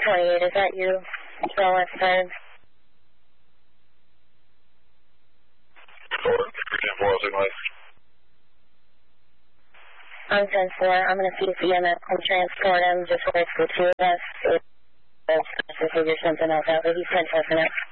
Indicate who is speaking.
Speaker 1: 28, is that you? Trail left side.
Speaker 2: 4,
Speaker 1: I'm 10-4. I'm going to see if EMS can transport him just where it's the two of us. If figure something else out, but he's 10-4 for now.